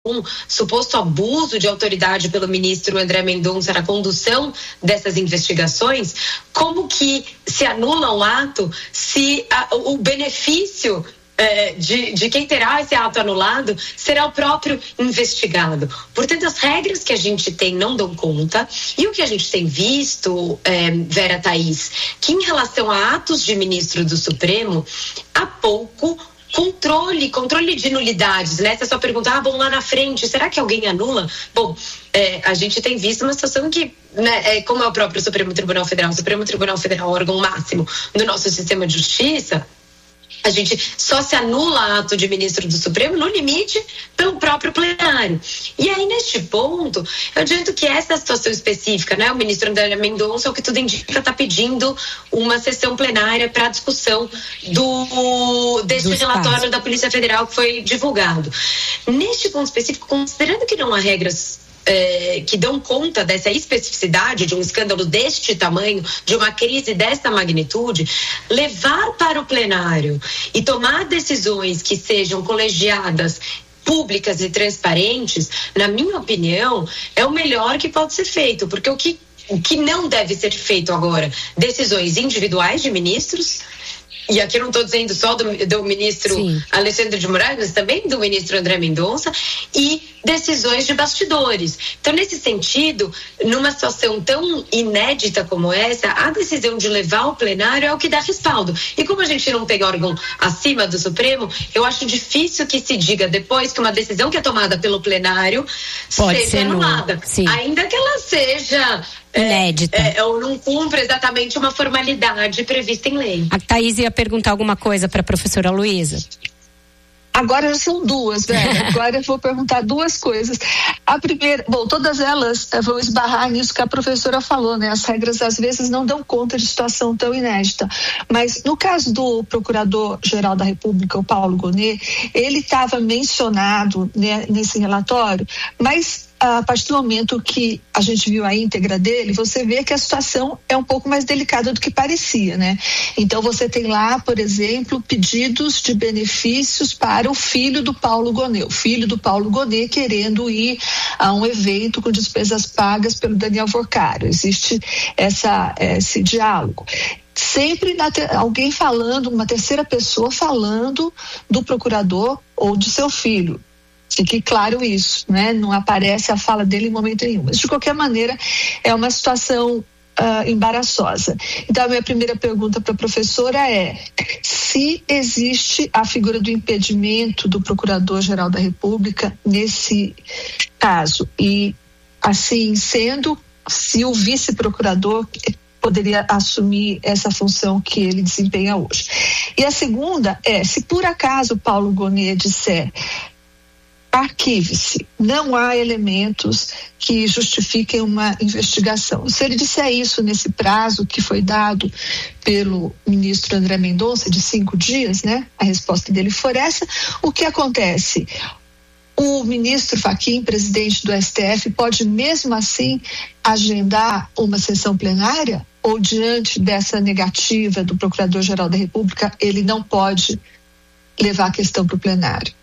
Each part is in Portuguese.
um suposto abuso de autoridade pelo ministro André Mendonça na condução dessas investigações, como que se anula um ato se o benefício de quem terá esse ato anulado será o próprio investigado. Portanto, as regras que a gente tem não dão conta, e o que a gente tem visto, Vera, Thaís, que em relação a atos de ministro do Supremo, há pouco controle de nulidades, né? Essa é só pergunta, bom, lá na frente, será que alguém anula? Bom, a gente tem visto uma situação que, né, como é o próprio Supremo Tribunal Federal, órgão máximo do nosso sistema de justiça, a gente só se anula ato de ministro do Supremo, no limite, pelo próprio plenário. E aí, neste ponto, eu adianto que essa situação específica, né, o ministro André Mendonça, o que tudo indica, está pedindo uma sessão plenária para a discussão deste relatório da Polícia Federal que foi divulgado. Neste ponto específico, considerando que não há regras que dão conta dessa especificidade de um escândalo deste tamanho, de uma crise desta magnitude, levar para o plenário e tomar decisões que sejam colegiadas, públicas e transparentes, na minha opinião, é o melhor que pode ser feito, porque o que não deve ser feito agora, decisões individuais de ministros, e aqui eu não estou dizendo só do ministro Alexandre de Moraes, mas também do ministro André Mendonça, e decisões de bastidores. Então, nesse sentido, numa situação tão inédita como essa, a decisão de levar ao plenário é o que dá respaldo. E como a gente não tem órgão acima do Supremo, eu acho difícil que se diga depois que uma decisão que é tomada pelo plenário seja anulada. Ainda que ela seja inédita. Ou não cumpra exatamente uma formalidade prevista em lei. A Thaís ia perguntar alguma coisa para a professora Luísa. Agora já são duas, né? Agora eu vou perguntar duas coisas. A primeira, bom, todas elas vão esbarrar nisso que a professora falou, né? As regras às vezes não dão conta de situação tão inédita. Mas no caso do Procurador-Geral da República, o Paulo Gonet, ele estava mencionado, né, nesse relatório, mas a partir do momento que a gente viu a íntegra dele, você vê que a situação é um pouco mais delicada do que parecia, né? Então você tem lá, por exemplo, pedidos de benefícios para o filho do Paulo Gonet. O filho do Paulo Gonet querendo ir a um evento com despesas pagas pelo Daniel Vorcaro. Existe esse diálogo. Sempre alguém falando, uma terceira pessoa falando do procurador ou de seu filho. Fique claro isso, né? Não aparece a fala dele em momento nenhum. Mas, de qualquer maneira, é uma situação embaraçosa. Então, a minha primeira pergunta para a professora é: se existe a figura do impedimento do Procurador-Geral da República nesse caso? E, assim sendo, se o vice-procurador poderia assumir essa função que ele desempenha hoje. E a segunda é: se por acaso Paulo Gonet disser arquive-se, não há elementos que justifiquem uma investigação. Se ele disser isso nesse prazo que foi dado pelo ministro André Mendonça, de 5 dias, né? A resposta dele for essa, o que acontece? O ministro Fachin, presidente do STF, pode mesmo assim agendar uma sessão plenária? Ou diante dessa negativa do Procurador-Geral da República, ele não pode levar a questão para o plenário?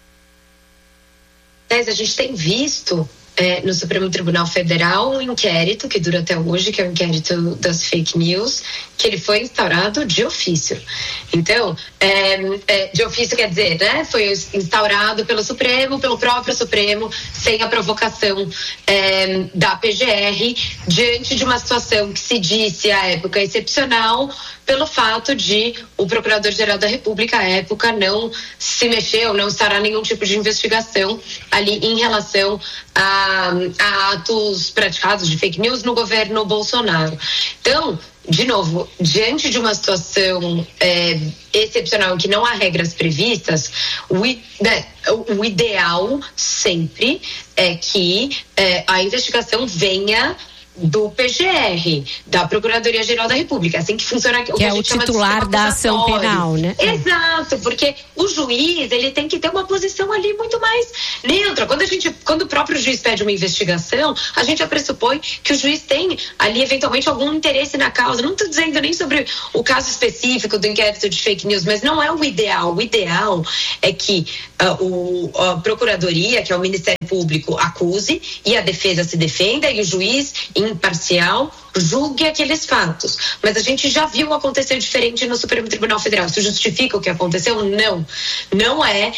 A gente tem visto no Supremo Tribunal Federal um inquérito que dura até hoje, que é o inquérito das fake news, que ele foi instaurado de ofício. Então, de ofício quer dizer, né? Foi instaurado pelo Supremo, pelo próprio Supremo, sem a provocação da PGR, diante de uma situação que se disse à época excepcional, pelo fato de o Procurador-Geral da República, à época, não se mexeu, não estará nenhum tipo de investigação ali em relação a atos praticados de fake news no governo Bolsonaro. Então, de novo, diante de uma situação excepcional em que não há regras previstas, o ideal sempre é que a investigação venha do PGR, da Procuradoria-Geral da República, assim que funciona que é o titular da ação penal, né? Exato, porque o juiz, ele tem que ter uma posição ali muito mais neutra. Quando o próprio juiz pede uma investigação, a gente já pressupõe que o juiz tem ali eventualmente algum interesse na causa. Não estou dizendo nem sobre o caso específico do inquérito de fake news, mas não é o ideal. O ideal é que a Procuradoria, que é o Ministério Público, acuse e a defesa se defenda e o juiz imparcial julgue aqueles fatos. Mas a gente já viu acontecer diferente no Supremo Tribunal Federal. Isso justifica o que aconteceu? Não. Não é,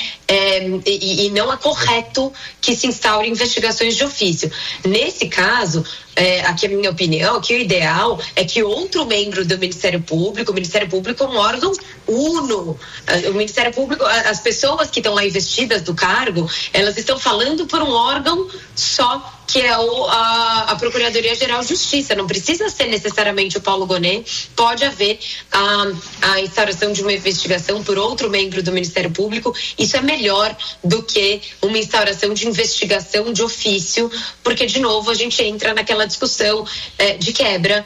e não é correto que se instaure investigações de ofício. Nesse caso, aqui a minha opinião, que o ideal é que outro membro do Ministério Público, o Ministério Público é um órgão uno. O Ministério Público, as pessoas que estão lá investidas do cargo, elas estão falando por um órgão só, que é a Procuradoria-Geral de Justiça. Não precisa ser necessariamente o Paulo Gonet, pode haver a instauração de uma investigação por outro membro do Ministério Público. Isso é melhor do que uma instauração de investigação de ofício, porque, de novo, a gente entra naquela discussão de quebra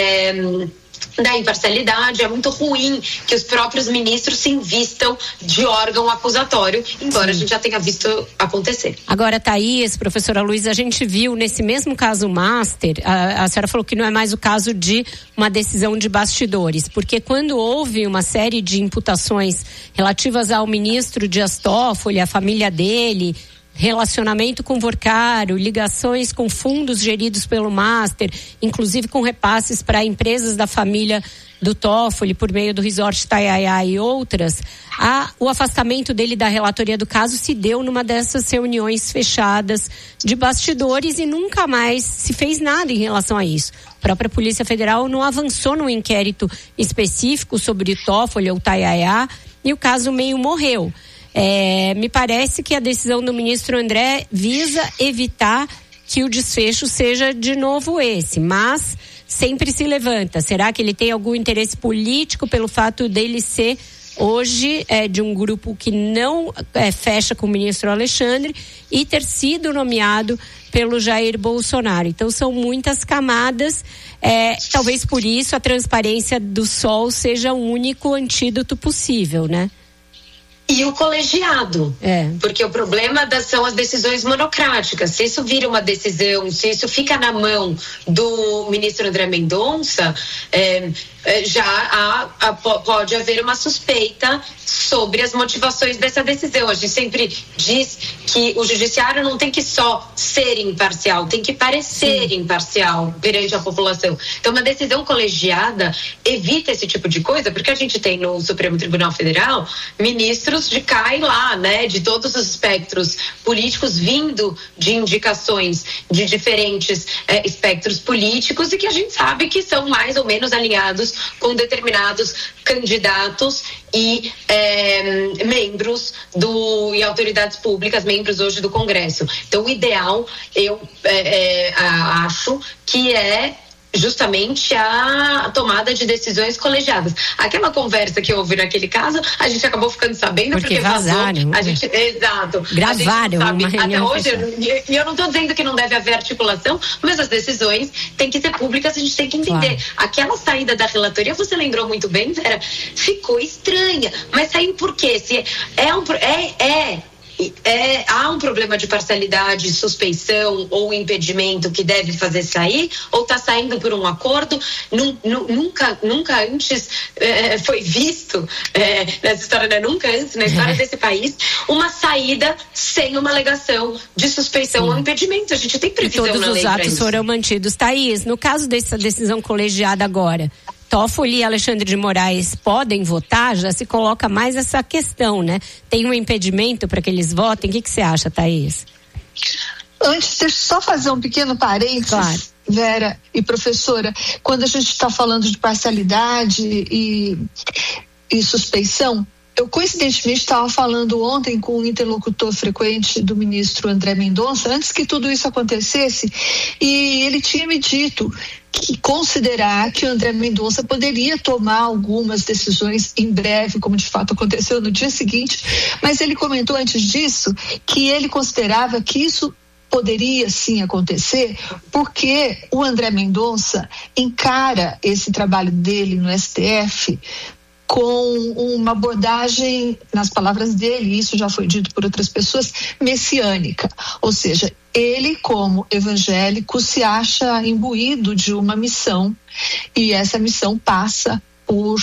da imparcialidade. É muito ruim que os próprios ministros se invistam de órgão acusatório, embora a gente já tenha visto acontecer. Agora, Thaís, professora Luísa, a gente viu nesse mesmo caso Master, a senhora falou que não é mais o caso de uma decisão de bastidores, porque quando houve uma série de imputações relativas ao ministro Dias Toffoli, a família dele, relacionamento com Vorcaro, ligações com fundos geridos pelo Master, inclusive com repasses para empresas da família do Toffoli por meio do Resort Taiaiá e outras, o afastamento dele da relatoria do caso se deu numa dessas reuniões fechadas de bastidores e nunca mais se fez nada em relação a isso. A própria Polícia Federal não avançou num inquérito específico sobre o Toffoli ou Taiaiá e o caso meio morreu. Me parece que a decisão do ministro André visa evitar que o desfecho seja de novo esse, mas sempre se levanta. Será que ele tem algum interesse político pelo fato dele ser hoje de um grupo que não fecha com o ministro Alexandre e ter sido nomeado pelo Jair Bolsonaro? Então são muitas camadas, talvez por isso a transparência do Sol seja o único antídoto possível, né? E o colegiado, porque o problema são as decisões monocráticas. Se isso vira uma decisão, se isso fica na mão do ministro André Mendonça, pode haver uma suspeita sobre as motivações dessa decisão. A gente sempre diz que o judiciário não tem que só ser imparcial, tem que parecer imparcial perante a população. Então, uma decisão colegiada evita esse tipo de coisa, porque a gente tem no Supremo Tribunal Federal ministros de cá e lá, né, de todos os espectros políticos, vindo de indicações de diferentes espectros políticos e que a gente sabe que são mais ou menos alinhados com determinados candidatos e membros e autoridades públicas, membros hoje do Congresso. Então, o ideal, eu acho que é justamente a tomada de decisões colegiadas. Aquela conversa que houve naquele caso, a gente acabou ficando sabendo porque vazaram. Exato. Gravaram uma reunião. Até hoje, e eu não estou dizendo que não deve haver articulação, mas as decisões têm que ser públicas, a gente tem que entender. Claro. Aquela saída da relatoria, você lembrou muito bem, Vera, ficou estranha, mas saiu por quê? Se há um problema de parcialidade, suspeição ou impedimento que deve fazer sair, ou está saindo por um acordo? Nunca antes foi visto nessa história, né? Nunca antes na história desse país uma saída sem uma alegação de suspeição ou impedimento. A gente tem previsão na lei. Todos os atos foram mantidos. Thaís, no caso dessa decisão colegiada agora, Toffoli e Alexandre de Moraes podem votar? Já se coloca mais essa questão, né? Tem um impedimento para que eles votem? O que você acha, Thaís? Antes, deixa eu só fazer um pequeno parênteses, claro. Vera e professora. Quando a gente está falando de parcialidade e suspeição, eu coincidentemente estava falando ontem com um interlocutor frequente do ministro André Mendonça, antes que tudo isso acontecesse, e ele tinha me dito que considerar que o André Mendonça poderia tomar algumas decisões em breve, como de fato aconteceu no dia seguinte, mas ele comentou antes disso que ele considerava que isso poderia sim acontecer, porque o André Mendonça encara esse trabalho dele no STF com uma abordagem, nas palavras dele, isso já foi dito por outras pessoas, messiânica. Ou seja, ele, como evangélico, se acha imbuído de uma missão, e essa missão passa por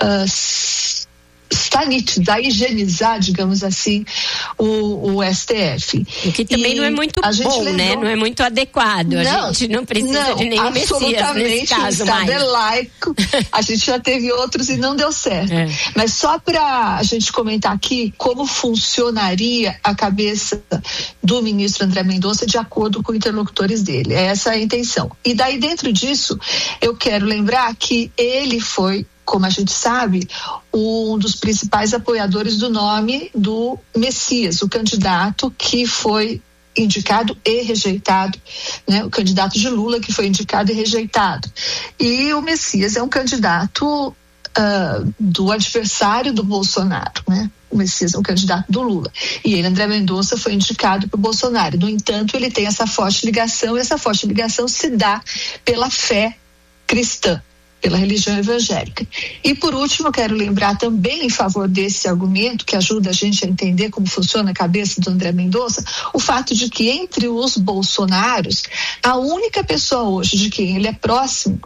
sanitizar, higienizar, digamos assim, o STF. O que também não é muito bom, né? Não é muito adequado. A gente não precisa de nenhum Messias nesse caso mais. O Estado é laico, a gente já teve outros e não deu certo. Mas só para a gente comentar aqui como funcionaria a cabeça do ministro André Mendonça de acordo com interlocutores dele. Essa é a intenção. E daí, dentro disso, eu quero lembrar que ele foi, como a gente sabe, um dos principais apoiadores do nome do Messias, o candidato que foi indicado e rejeitado, né? O candidato de Lula que foi indicado e rejeitado. E o Messias é um candidato do adversário do Bolsonaro, né? O Messias é um candidato do Lula. E ele, André Mendonça, foi indicado para o Bolsonaro. No entanto, ele tem essa forte ligação, e essa forte ligação se dá pela fé cristã, pela religião evangélica. E por último, eu quero lembrar também em favor desse argumento que ajuda a gente a entender como funciona a cabeça do André Mendonça, o fato de que entre os bolsonaros, a única pessoa hoje de quem ele é próximo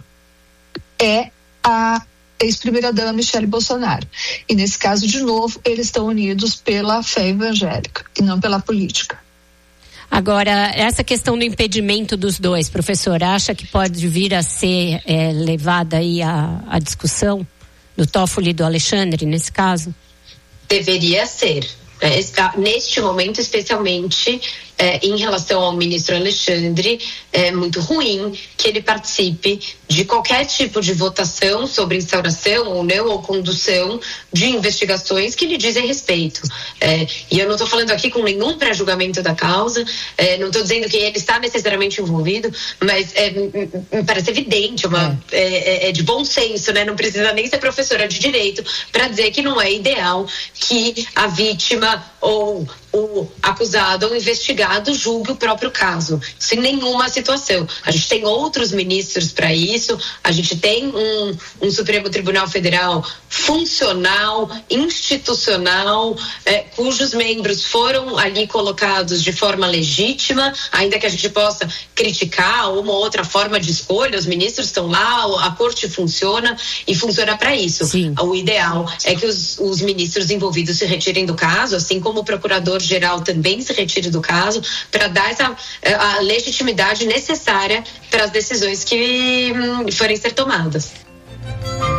é a ex-primeira-dama Michele Bolsonaro. E nesse caso, de novo, eles estão unidos pela fé evangélica e não pela política. Agora, essa questão do impedimento dos dois, professor, acha que pode vir a ser levada aí à discussão do Toffoli e do Alexandre, nesse caso? Deveria ser. Neste momento, especialmente em relação ao ministro Alexandre, é muito ruim que ele participe de qualquer tipo de votação sobre instauração ou não, ou condução de investigações que lhe dizem respeito. E eu não estou falando aqui com nenhum pré-julgamento da causa, não estou dizendo que ele está necessariamente envolvido, mas me parece evidente, é de bom senso, né? Não precisa nem ser professora de direito para dizer que não é ideal que a vítima ou o acusado ou investigado julgue o próprio caso, sem nenhuma situação. A gente tem outros ministros para isso, a gente tem um Supremo Tribunal Federal funcional, institucional, cujos membros foram ali colocados de forma legítima, ainda que a gente possa criticar uma ou outra forma de escolha, os ministros estão lá, a corte funciona e funciona para isso. Sim. O ideal é que os ministros envolvidos se retirem do caso, assim como o procurador-geral também se retire do caso, para dar a legitimidade necessária para as decisões que forem ser tomadas.